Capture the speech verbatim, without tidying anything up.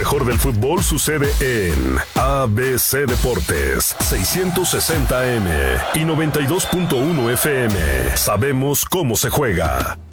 mejor del fútbol sucede en A B C Deportes, seiscientos sesenta A M y noventa y dos punto uno F M. Sabemos cómo se juega.